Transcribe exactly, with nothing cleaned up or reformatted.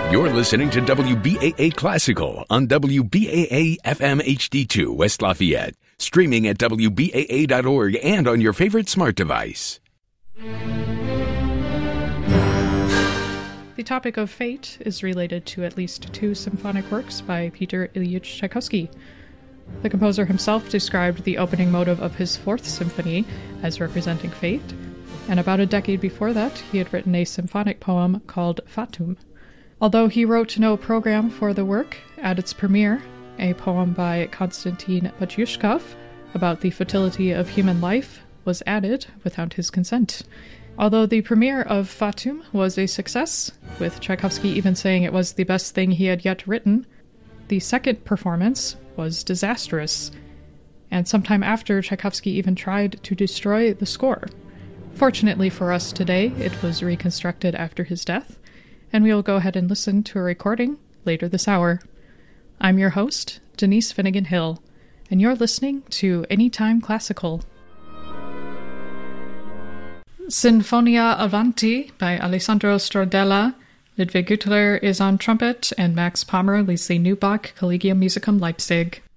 You're listening to W B A A Classical on W B A A F M H D two West Lafayette, streaming at W B A A dot org and on your favorite smart device. The topic of fate is related to at least two symphonic works by Peter Ilyich Tchaikovsky. The composer himself described the opening motive of his Fourth Symphony as representing fate, and about a decade before that, he had written a symphonic poem called Fatum. Although he wrote no program for the work, at its premiere, a poem by Konstantin Batyushkov about the fertility of human life was added without his consent. Although the premiere of Fatum was a success, with Tchaikovsky even saying it was the best thing he had yet written, the second performance was disastrous, and sometime after, Tchaikovsky even tried to destroy the score. Fortunately for us today, it was reconstructed after his death, and we will go ahead and listen to a recording later this hour. I'm your host, Denise Finnegan Hill, and you're listening to Anytime Classical. Sinfonia Avanti by Alessandro Stradella. Ludwig Güttler is on trumpet, and Max Pommer leads the Neubach Collegium Musicum Leipzig.